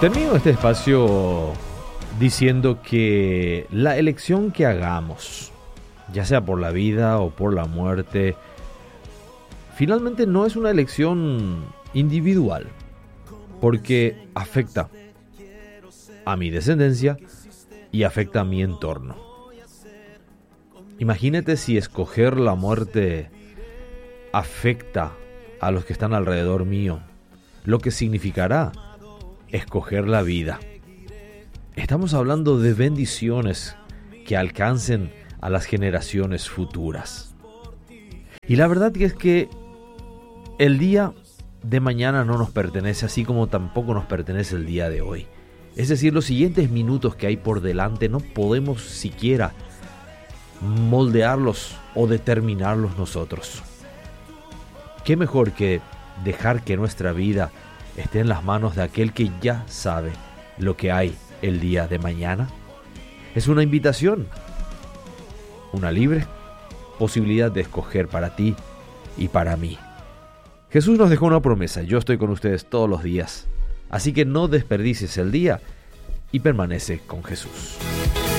Termino este espacio diciendo que la elección que hagamos, ya sea por la vida o por la muerte, finalmente no es una elección individual, porque afecta a mi descendencia y afecta a mi entorno. Imagínate si escoger la muerte afecta a los que están alrededor mío, lo que significará escoger la vida. Estamos hablando de bendiciones que alcancen a las generaciones futuras. Y la verdad que es que el día de mañana no nos pertenece, así como tampoco nos pertenece el día de hoy. Es decir, los siguientes minutos que hay por delante no podemos siquiera moldearlos o determinarlos nosotros. ¿Qué mejor que dejar que nuestra vida esté en las manos de aquel que ya sabe lo que hay el día de mañana? Es una invitación, una libre posibilidad de escoger para ti y para mí. Jesús nos dejó una promesa: yo estoy con ustedes todos los días. Así que no desperdicies el día y permanece con Jesús.